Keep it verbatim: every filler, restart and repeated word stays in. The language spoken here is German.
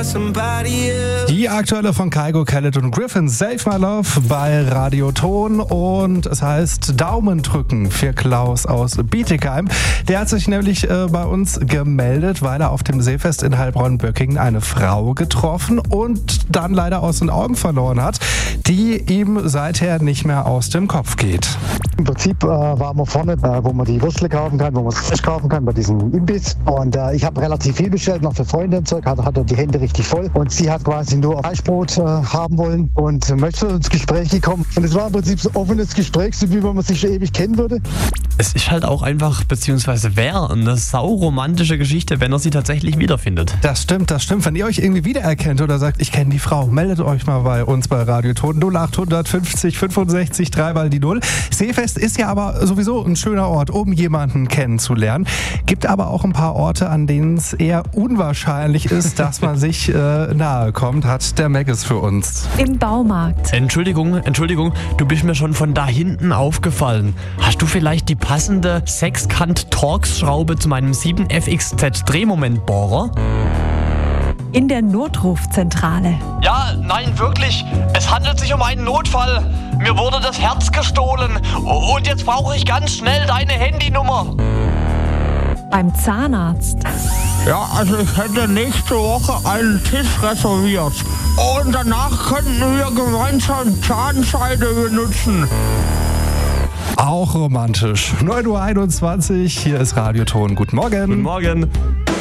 Die aktuelle von Kygo, Khaled und Griffin, Save My Love bei Radioton, und es heißt Daumen drücken für Klaus aus Bietigheim. Der hat sich nämlich äh, bei uns gemeldet, weil er auf dem Seefest in Heilbronn-Böckingen eine Frau getroffen und dann leider aus den Augen verloren hat, die ihm seither nicht mehr aus dem Kopf geht. Im Prinzip äh, waren wir vorne, äh, wo man die Würstle kaufen kann, wo man das Fleisch kaufen kann, bei diesem Imbiss. Und äh, ich habe relativ viel bestellt, noch für Freunde und Zeug, hatte, hatte die Hände richtig voll. Und sie hat quasi nur Fleischbrot äh, haben wollen und möchte ins Gespräch gekommen. Und es war im Prinzip so ein offenes Gespräch, so wie wenn man sich schon ewig kennen würde. Es ist halt auch einfach, beziehungsweise wäre eine sauromantische Geschichte, wenn er sie tatsächlich wiederfindet. Das stimmt, das stimmt. Wenn ihr euch irgendwie wiedererkennt oder sagt, ich kenne die Frau, meldet euch mal bei uns bei Radioton null acht fünfzig fünfundsechzig drei mal die null. Seefest ist ja aber sowieso ein schöner Ort, um jemanden kennenzulernen. Gibt aber auch ein paar Orte, an denen es eher unwahrscheinlich ist, dass man sich äh, nahe kommt, hat der Meggis für uns. Im Baumarkt. Entschuldigung, Entschuldigung, du bist mir schon von da hinten aufgefallen. Hast du vielleicht die passende Sechskant-Torx-Schraube zu meinem sieben F X Z Drehmomentbohrer? In der Notrufzentrale. Ja, nein, wirklich. Es handelt sich um einen Notfall. Mir wurde das Herz gestohlen. Und jetzt brauche ich ganz schnell deine Handynummer. Beim Zahnarzt. Ja, also ich hätte nächste Woche einen Tisch reserviert. Und danach könnten wir gemeinsam Zahnseide benutzen. Auch romantisch. neun Uhr einundzwanzig, hier ist Radioton. Guten Morgen. Guten Morgen.